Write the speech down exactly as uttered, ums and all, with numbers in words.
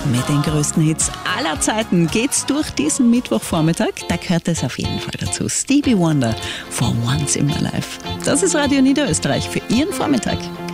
Mit den größten Hits aller Zeiten geht's durch diesen Mittwochvormittag. Da gehört es auf jeden Fall dazu. Stevie Wonder, For Once in My Life. Das ist Radio Niederösterreich für Ihren Vormittag.